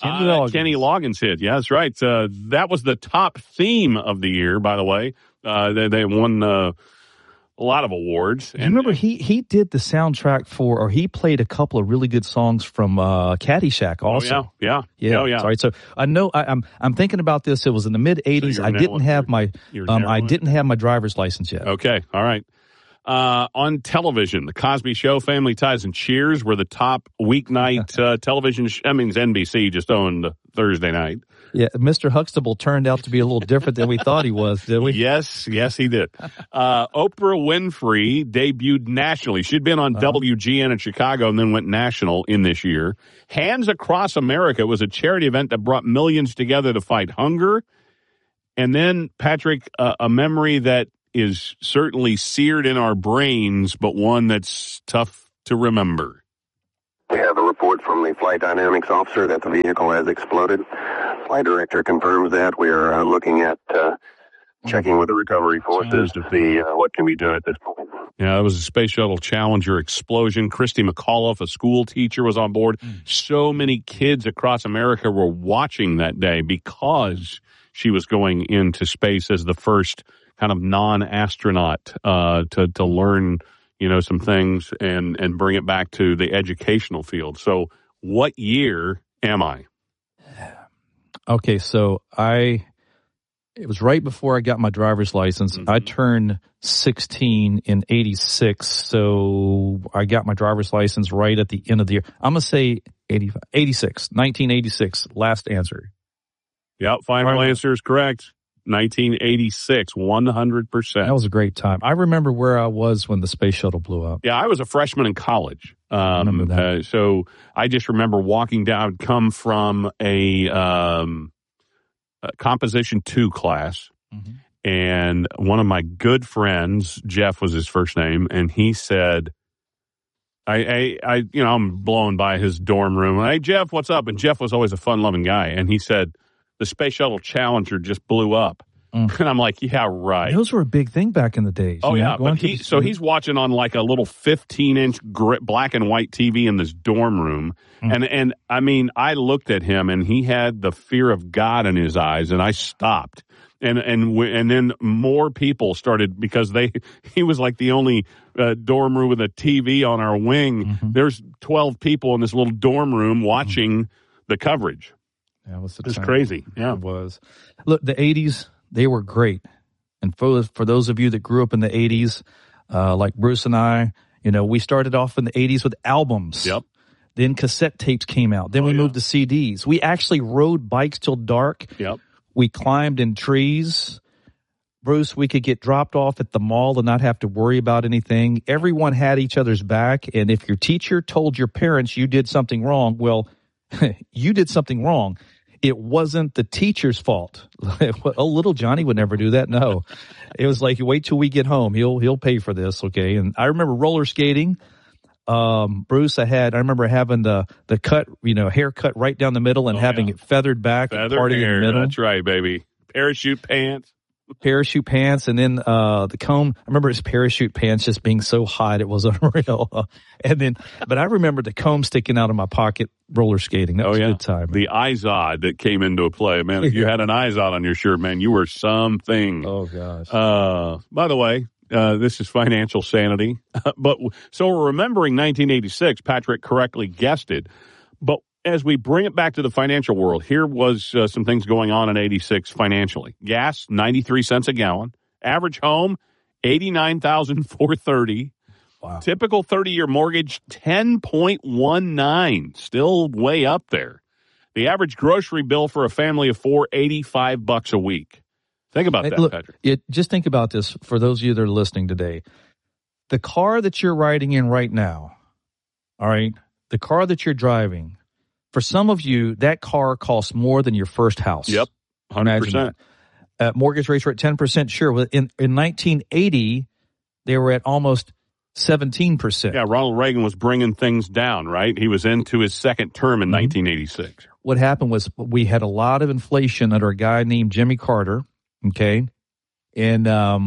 Kenny Loggins hit. Yeah, that's right. That was the top theme of the year, by the way. They won a lot of awards. And remember, he did the soundtrack or he played a couple of really good songs from Caddyshack also. Oh, yeah. Sorry. So I know I'm thinking about this. It was in the mid '80s. I didn't have my driver's license yet. Okay. All right. On television, The Cosby Show, Family Ties, and Cheers were the top weeknight television. NBC just owned Thursday night. Yeah, Mr. Huxtable turned out to be a little different than we thought he was, did we? Yes, he did. Oprah Winfrey debuted nationally. She'd been on WGN in Chicago and then went national in this year. Hands Across America was a charity event that brought millions together to fight hunger. And then, Patrick, a memory that is certainly seared in our brains, but one that's tough to remember. We have a report from the flight dynamics officer that the vehicle has exploded. Flight director confirms that. We are looking at checking with the recovery forces to see what can be done at this point. Yeah, it was a Space Shuttle Challenger explosion. Christy McAuliffe, a school teacher, was on board. So many kids across America were watching that day because she was going into space as the first kind of non-astronaut to learn, some things and bring it back to the educational field. So what year am I? Okay, so it was right before I got my driver's license. I turned 16 in 86, so I got my driver's license right at the end of the year. I'm going to say 1986, last answer. Yep, final answer is correct. 1986, 100%. That was a great time. I remember where I was when the space shuttle blew up. Yeah, I was a freshman in college. I remember that. So I just remember walking down, I'd come from a Composition 2 class, and one of my good friends, Jeff was his first name, and he said, I'm blown by his dorm room. Hey, Jeff, what's up? And Jeff was always a fun-loving guy, and he said, the Space Shuttle Challenger just blew up. And I'm like, yeah, right. Those were a big thing back in the days. Oh, yeah. But he's watching on like a little 15-inch black and white TV in this dorm room. And I mean, I looked at him and he had the fear of God in his eyes, and I stopped. And then more people started because he was like the only dorm room with a TV on our wing. There's 12 people in this little dorm room watching the coverage. Yeah, it was crazy. Yeah, it was. Look, the 80s, they were great. And for those of you that grew up in the 80s, like Bruce and I, we started off in the 80s with albums. Yep. Then cassette tapes came out. Then we moved to CDs. We actually rode bikes till dark. Yep. We climbed in trees. Bruce, we could get dropped off at the mall and not have to worry about anything. Everyone had each other's back. And if your teacher told your parents you did something wrong, well, you did something wrong. It wasn't the teacher's fault. Oh, little Johnny would never do that. No, it was like, wait till we get home. He'll pay for this. Okay. And I remember roller skating. Bruce, I remember having the cut, haircut right down the middle and having it feathered back. Feathered hair. In the middle. That's right, baby. Parachute pants. And then the comb. I remember his parachute pants just being so hot it was unreal. But I remember the comb sticking out of my pocket roller skating. That was a good time. The Izod that came into play, man. If you had an Izod on your shirt, man, you were something. Oh gosh. By the way, this is financial sanity. But so we're remembering 1986. Patrick correctly guessed it. But as we bring it back to the financial world, here was some things going on in 86 financially. Gas, 93 cents a gallon. Average home, $89,430. Wow. Typical 30-year mortgage, 10.19. Still way up there. The average grocery bill for a family of four, $85 a week. Think about that, Patrick. Just think about this for those of you that are listening today. The car that you're riding in right now, all right, the car that you're driving, for some of you, that car costs more than your first house. Yep, 100%. Mortgage rates were at 10%. Sure. In 1980, they were at almost 17%. Yeah, Ronald Reagan was bringing things down, right? He was into his second term in 1986. What happened was we had a lot of inflation under a guy named Jimmy Carter, okay? And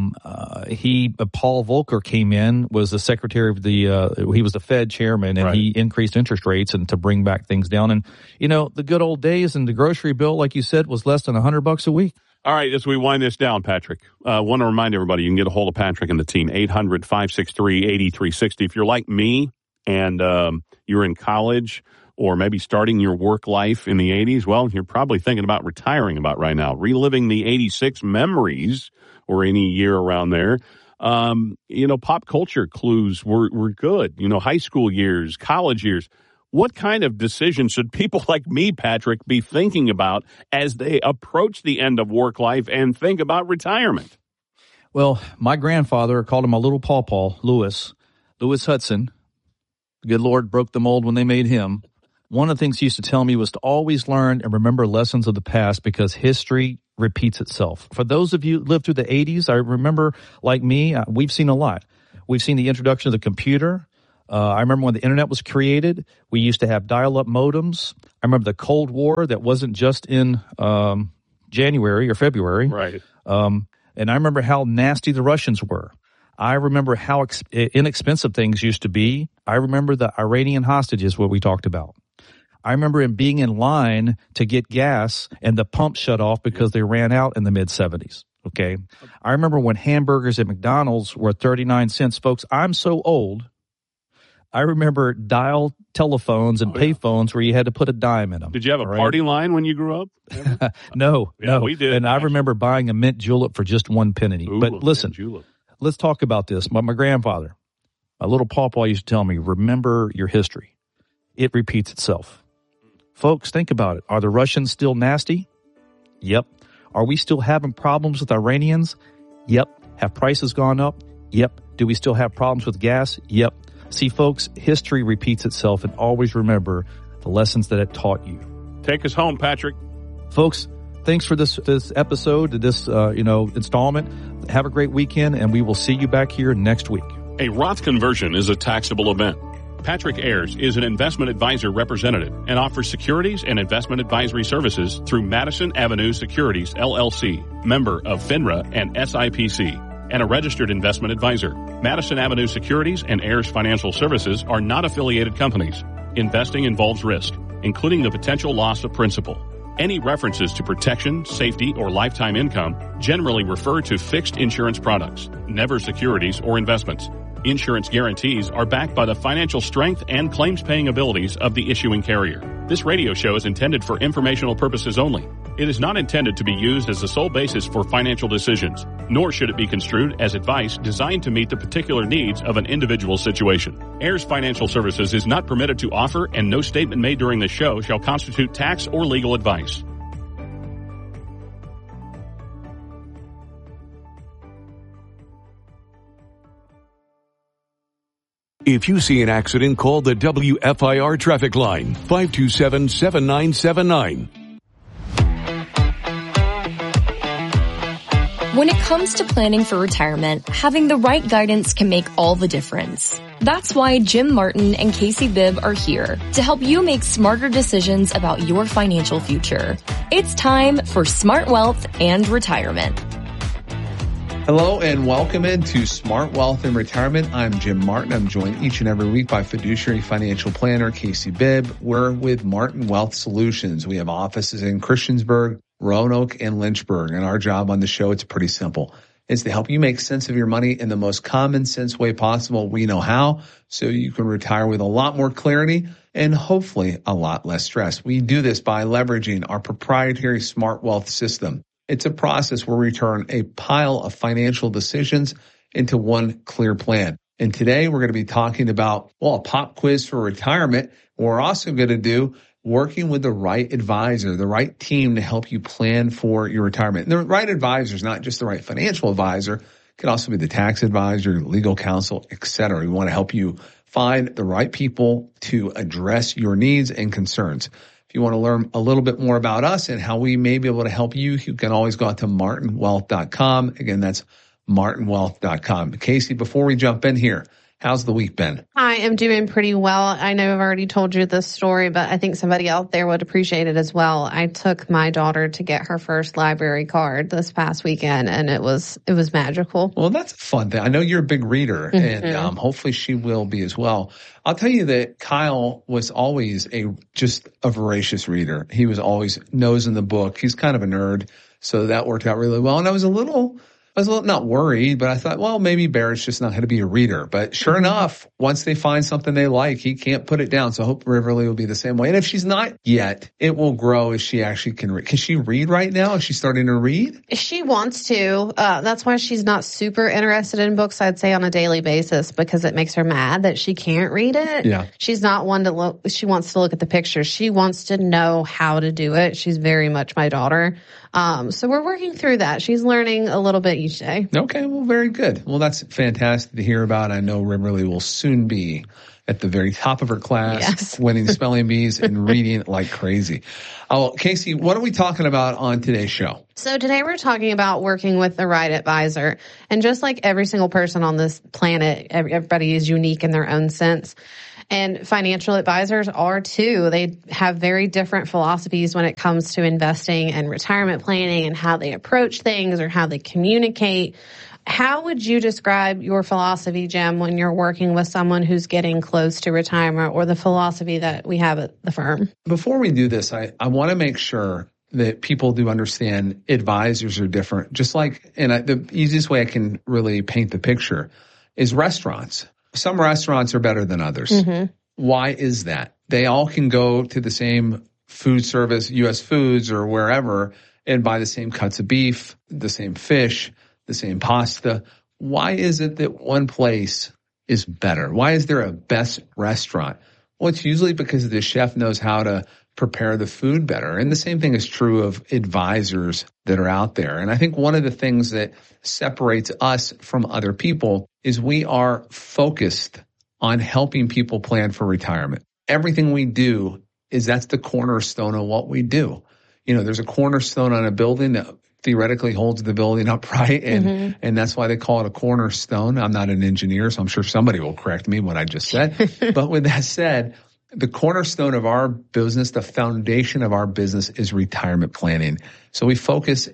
Paul Volcker came in, was the secretary of he was the Fed chairman, and he increased interest rates and to bring back things down. And, the good old days, and the grocery bill, like you said, was less than $100 a week. All right, as we wind this down, Patrick, I want to remind everybody you can get a hold of Patrick and the team, 800-563-8360. If you're like me and you're in college or maybe starting your work life in the 80s, well, you're probably thinking about retiring about right now, reliving the 86 memories or any year around there. Pop culture clues were good. High school years, college years. What kind of decisions should people like me, Patrick, be thinking about as they approach the end of work life and think about retirement? Well, my grandfather called him a little pawpaw, Lewis Hudson. The good Lord broke the mold when they made him. One of the things he used to tell me was to always learn and remember lessons of the past because history repeats itself. For those of you who lived through the 80s, I remember, like me, we've seen a lot. We've seen the introduction of the computer. I remember when the internet was created, we used to have dial-up modems. I remember the Cold War that wasn't just in January or February. Right. And I remember how nasty the Russians were. I remember how inexpensive things used to be. I remember the Iranian hostages, what we talked about. I remember being in line to get gas and the pump shut off because they ran out in the mid-'70s. Okay. I remember when hamburgers at McDonald's were 39 cents. Folks, I'm so old. I remember dial telephones and payphones where you had to put a dime in them. Did you have a party line when you grew up? No. We did. And I remember buying a mint julep for just 1 penny. Ooh, but listen, let's talk about this. My grandfather, a little pawpaw, used to tell me, remember your history. It repeats itself. Folks, think about it. Are the Russians still nasty? Yep. Are we still having problems with Iranians? Yep. Have prices gone up? Yep. Do we still have problems with gas? Yep. See, folks, history repeats itself, and always remember the lessons that it taught you. Take us home, Patrick. Folks, thanks for this episode, this installment. Have a great weekend, and we will see you back here next week. A Roth conversion is a taxable event. Patrick Ayers is an investment advisor representative and offers securities and investment advisory services through Madison Avenue Securities, LLC, member of FINRA and SIPC, and a registered investment advisor. Madison Avenue Securities and Ayers Financial Services are not affiliated companies. Investing involves risk, including the potential loss of principal. Any references to protection, safety, or lifetime income generally refer to fixed insurance products, never securities or investments. Insurance guarantees are backed by the financial strength and claims-paying abilities of the issuing carrier. This radio show is intended for informational purposes only. It is not intended to be used as the sole basis for financial decisions, nor should it be construed as advice designed to meet the particular needs of an individual situation. Ayers Financial Services is not permitted to offer, and no statement made during this show shall constitute tax or legal advice. If you see an accident, call the WFIR traffic line, 527-7979. When it comes to planning for retirement, having the right guidance can make all the difference. That's why Jim Martin and Casey Bibb are here to help you make smarter decisions about your financial future. It's time for Smart Wealth and Retirement. Hello and welcome into Smart Wealth and Retirement. I'm Jim Martin. I'm joined each and every week by fiduciary financial planner Casey Bibb. We're with Martin Wealth Solutions. We have offices in Christiansburg, Roanoke, and Lynchburg. And our job on the show, it's pretty simple. It's to help you make sense of your money in the most common sense way possible. We know how, so you can retire with a lot more clarity and hopefully a lot less stress. We do this by leveraging our proprietary Smart Wealth system. It's a process where we turn a pile of financial decisions into one clear plan. And today we're going to be talking about, a pop quiz for retirement. We're also going to do working with the right advisor, the right team to help you plan for your retirement. And the right advisor is not just the right financial advisor. It can also be the tax advisor, legal counsel, etc. We want to help you find the right people to address your needs and concerns. If you want to learn a little bit more about us and how we may be able to help you, you can always go out to martinwealth.com. Again, that's martinwealth.com. Casey, before we jump in here, How's the week been? I am doing pretty well. I know I've already told you this story, but I think somebody out there would appreciate it as well. I took my daughter to get her first library card this past weekend, and it was magical. Well, that's a fun thing. I know you're a big reader, and hopefully she will be as well. I'll tell you that Kyle was always just a voracious reader. He was always nose in the book. He's kind of a nerd, so that worked out really well. And I was a little not worried, but I thought, well, maybe Barrett's just not going to be a reader. But sure enough, once they find something they like, he can't put it down. So I hope Riverly will be the same way. And if she's not yet, it will grow as she actually can read. Can she read right now? Is she starting to read? She wants to. That's why she's not super interested in books, I'd say, on a daily basis, because it makes her mad that she can't read it. Yeah. She's not one to look. She wants to look at the pictures. She wants to know how to do it. She's very much my daughter. So we're working through that. She's learning a little bit each day. Okay, well, very good. Well, that's fantastic to hear about. I know Riverly will soon be at the very top of her class, winning spelling bees and reading like crazy. Oh, Casey, what are we talking about on today's show? So today we're talking about working with the right advisor. And just like every single person on this planet, everybody is unique in their own sense. And financial advisors are too. They have very different philosophies when it comes to investing and retirement planning and how they approach things or how they communicate. How would you describe your philosophy, Jim, when you're working with someone who's getting close to retirement, or the philosophy that we have at the firm? Before we do this, I want to make sure that people do understand advisors are different. Just like, and the easiest way I can really paint the picture is restaurants. Some restaurants are better than others. Why is that? They all can go to the same food service, U.S. Foods or wherever, and buy the same cuts of beef, the same fish, the same pasta. Why is it that one place is better? Why is there a best restaurant? Well, it's usually because the chef knows how to prepare the food better. And the same thing is true of advisors that are out there. And I think one of the things that separates us from other people is we are focused on helping people plan for retirement. Everything we do that's the cornerstone of what we do. You know, there's a cornerstone on a building that theoretically holds the building upright, and that's why they call it a cornerstone. I'm not an engineer, so I'm sure somebody will correct me what I just said. But with that said, the cornerstone of our business, the foundation of our business is retirement planning. So we focus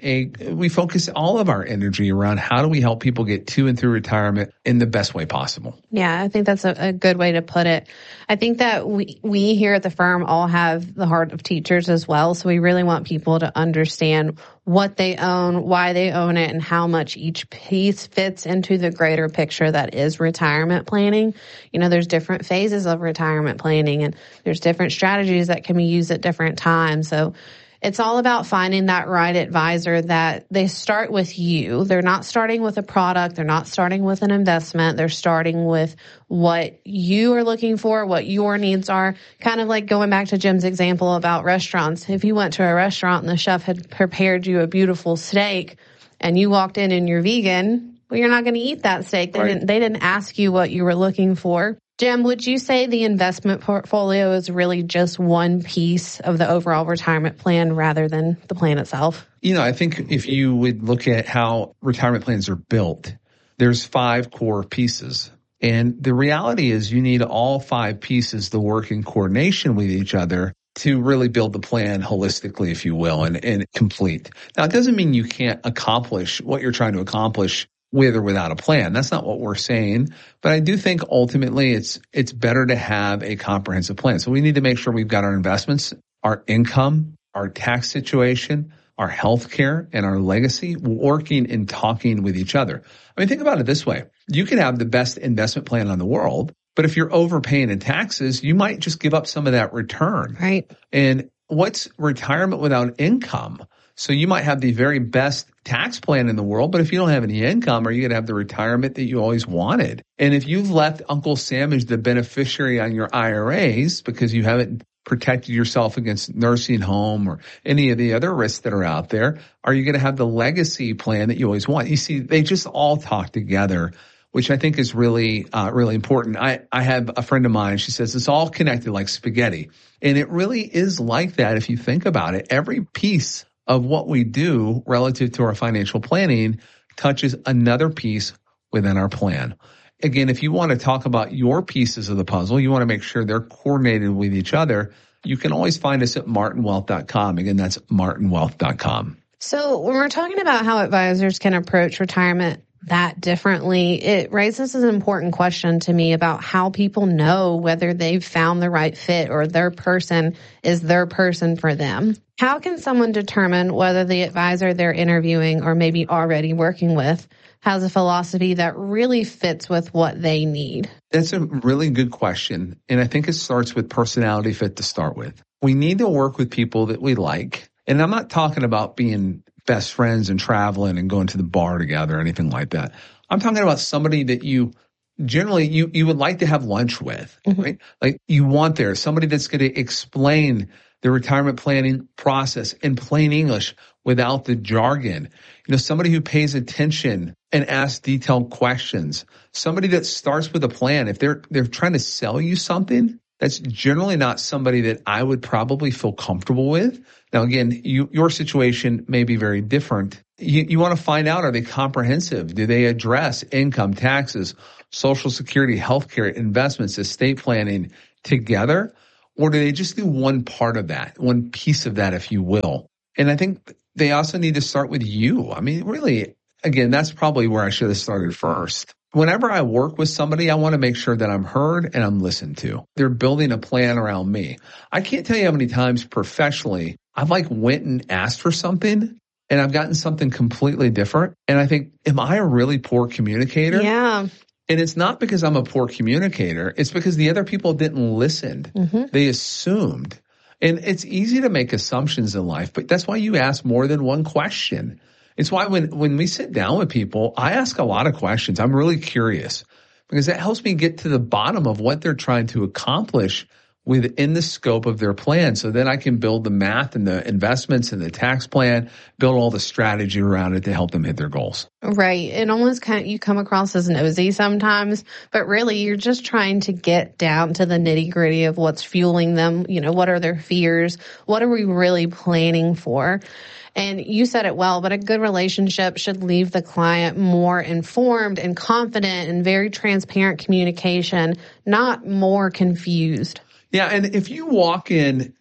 all of our energy around how do we help people get to and through retirement in the best way possible. Yeah, I think that's a good way to put it. I think that we here at the firm all have the heart of teachers as well. So we really want people to understand what they own, why they own it, and how much each piece fits into the greater picture that is retirement planning. You know, there's different phases of retirement planning, and there's different strategies that can be used at different times. So it's all about finding that right advisor that they start with you. They're not starting with a product. They're not starting with an investment. They're starting with what you are looking for, what your needs are. Kind of like going back to Jim's example about restaurants. If you went to a restaurant and the chef had prepared you a beautiful steak and you walked in and you're vegan, well, you're not going to eat that steak. They didn't ask you what you were looking for. Jim, would you say the investment portfolio is really just one piece of the overall retirement plan rather than the plan itself? You know, I think if you would look at how retirement plans are built, there's 5 core pieces. And the reality is you need all 5 pieces to work in coordination with each other to really build the plan holistically, if you will, and complete. Now, it doesn't mean you can't accomplish what you're trying to accomplish with or without a plan. That's not what we're saying. But I do think ultimately it's better to have a comprehensive plan. So we need to make sure we've got our investments, our income, our tax situation, our health care, and our legacy working and talking with each other. I mean, think about it this way. You can have the best investment plan in the world, but if you're overpaying in taxes, you might just give up some of that return. Right. And what's retirement without income? So you might have the very best tax plan in the world, but if you don't have any income, are you going to have the retirement that you always wanted? And if you've left Uncle Sam as the beneficiary on your IRAs because you haven't protected yourself against nursing home or any of the other risks that are out there, are you going to have the legacy plan that you always want? You see, they just all talk together, which I think is really, really important. I have a friend of mine, she says it's all connected like spaghetti. And it really is like that if you think about it. Every piece of what we do relative to our financial planning touches another piece within our plan. again, if you want to talk about your pieces of the puzzle, you want to make sure they're coordinated with each other, you can always find us at martinwealth.com. Again, that's martinwealth.com. So when we're talking about how advisors can approach retirement that differently, it raises an important question to me about how people know whether they've found the right fit or their person is their person for them. How can someone determine whether the advisor they're interviewing or maybe already working with has a philosophy that really fits with what they need? That's a really good question. And I think it starts with personality fit to start with. We need to work with people that we like. And I'm not talking about being best friends and traveling and going to the bar together or anything like that. I'm talking about somebody that you generally you would like to have lunch with, right? Like you want there somebody that's going to explain the retirement planning process in plain English without the jargon. Somebody who pays attention and asks detailed questions. Somebody that starts with a plan. If they're trying to sell you something, that's generally not somebody that I would probably feel comfortable with. Now, again, your situation may be very different. You want to find out, are they comprehensive? Do they address income, taxes, Social Security, healthcare, investments, estate planning together? Or do they just do one part of that, one piece of that, if you will? And I think they also need to start with you. I mean, really, again, that's probably where I should have started first. Whenever I work with somebody, I want to make sure that I'm heard and I'm listened to. They're building a plan around me. I can't tell you how many times professionally I've went and asked for something and I've gotten something completely different. And I think, am I a really poor communicator? Yeah. And it's not because I'm a poor communicator. It's because the other people didn't listen. They assumed. And it's easy to make assumptions in life, but that's why you ask more than one question. It's why when we sit down with people, I ask a lot of questions. I'm really curious because that helps me get to the bottom of what they're trying to accomplish within the scope of their plan. So then I can build the math and the investments and the tax plan, build all the strategy around it to help them hit their goals. Right. It almost you come across as nosy sometimes, but really you're just trying to get down to the nitty gritty of what's fueling them. What are their fears? What are we really planning for? And you said it well, but a good relationship should leave the client more informed and confident and very transparent communication, not more confused. Yeah, and if you walk into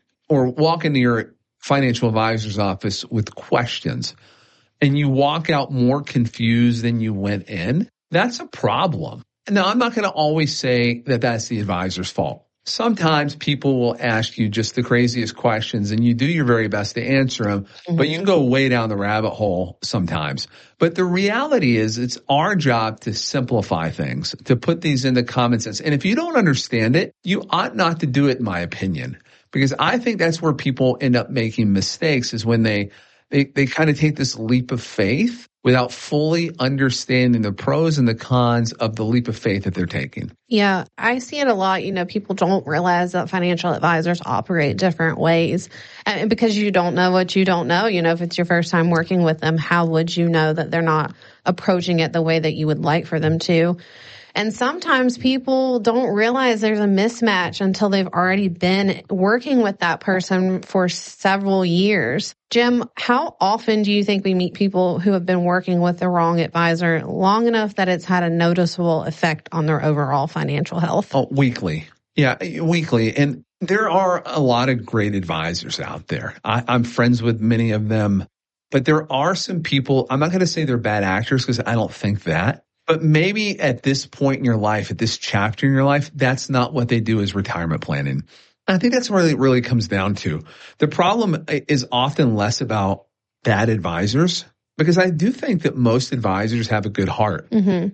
your financial advisor's office with questions and you walk out more confused than you went in, that's a problem. Now, I'm not going to always say that that's the advisor's fault. Sometimes people will ask you just the craziest questions and you do your very best to answer them, but you can go way down the rabbit hole sometimes. But the reality is it's our job to simplify things, to put these into common sense. And if you don't understand it, you ought not to do it, in my opinion, because I think that's where people end up making mistakes is when they kind of take this leap of faith without fully understanding the pros and the cons of the leap of faith that they're taking. Yeah, I see it a lot. People don't realize that financial advisors operate different ways. And because you don't know what you don't know, if it's your first time working with them, how would you know that they're not approaching it the way that you would like for them to? And sometimes people don't realize there's a mismatch until they've already been working with that person for several years. Jim, how often do you think we meet people who have been working with the wrong advisor long enough that it's had a noticeable effect on their overall financial health? Oh, weekly. Yeah, weekly. And there are a lot of great advisors out there. I'm friends with many of them, but there are some people, I'm not going to say they're bad actors because I don't think that. But maybe at this point in your life, at this chapter in your life, that's not what they do as retirement planning. I think that's where it really comes down to. The problem is often less about bad advisors, because I do think that most advisors have a good heart.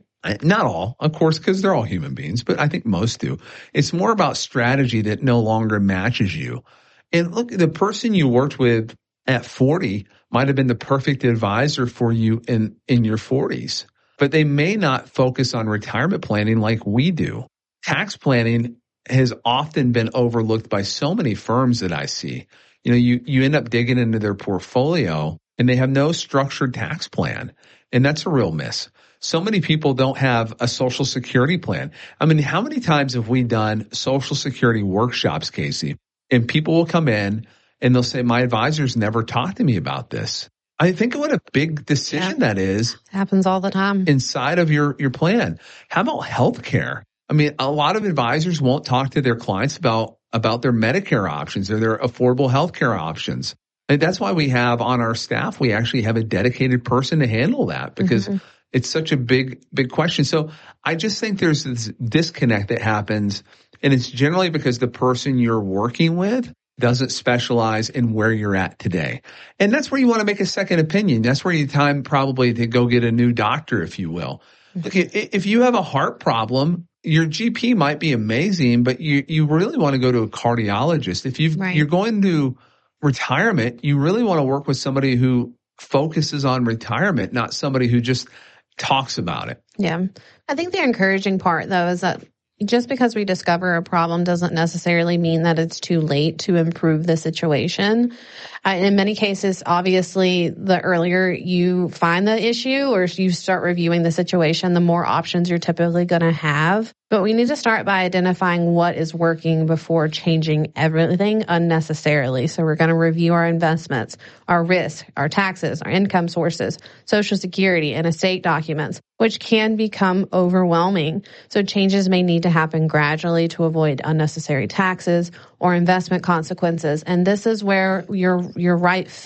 Not all, of course, because they're all human beings, but I think most do. It's more about strategy that no longer matches you. And look, the person you worked with at 40 might have been the perfect advisor for you in your 40s. But they may not focus on retirement planning like we do. Tax planning has often been overlooked by so many firms that I see. You end up digging into their portfolio and they have no structured tax plan. And that's a real miss. So many people don't have a Social Security plan. I mean, how many times have we done Social Security workshops, Casey? And people will come in and they'll say, my advisors never talked to me about this. I think what a big decision that is. It happens all the time. Inside of your plan. How about healthcare? I mean, a lot of advisors won't talk to their clients about their Medicare options or their affordable healthcare options. And that's why we have on our staff, we actually have a dedicated person to handle that because it's such a big question. So I just think there's this disconnect that happens, and it's generally because the person you're working with doesn't specialize in where you're at today. And that's where you want to make a second opinion. That's where you time probably to go get a new doctor, if you will. Look, if you have a heart problem, your GP might be amazing, but you really want to go to a cardiologist. If you're going to retirement, you really want to work with somebody who focuses on retirement, not somebody who just talks about it. Yeah. I think the encouraging part, though, is that just because we discover a problem doesn't necessarily mean that it's too late to improve the situation. In many cases, obviously, the earlier you find the issue or you start reviewing the situation, the more options you're typically going to have. But we need to start by identifying what is working before changing everything unnecessarily. So we're going to review our investments, our risk, our taxes, our income sources, Social Security, and estate documents, which can become overwhelming. So changes may need to happen gradually to avoid unnecessary taxes or investment consequences. And this is where your right fit